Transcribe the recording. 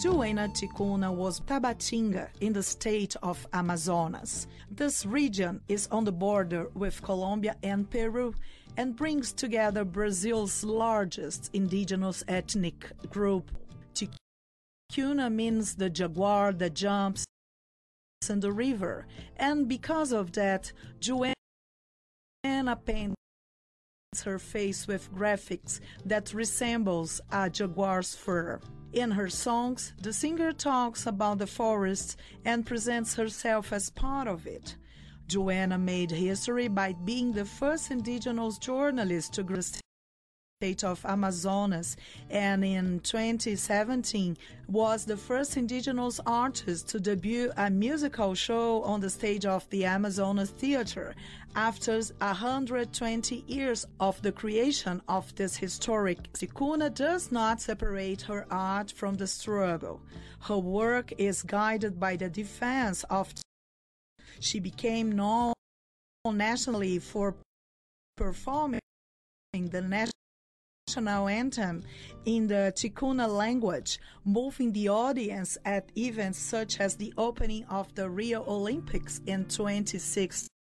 Joana Ticuna was Tabatinga in the state of Amazonas. This region is on the border with Colombia and Peru and brings together Brazil's largest indigenous ethnic group. Ticuna means the jaguar that jumps in the river, and because of that, Joana paints her face with graphics that resembles a jaguar's fur. In her songs, the singer talks about the forest and presents herself as part of it. Joana made history by being the first indigenous journalist to grace the state of Amazonas, and in 2017 was the first indigenous artist to debut a musical show on the stage of the Amazonas Theater after 120 years of the creation of this historic. Ticuna does not separate her art from the struggle. Her work is guided by the defense of. She became known nationally for performing the national anthem in the Ticuna language, moving the audience at events such as the opening of the Rio Olympics in 2016.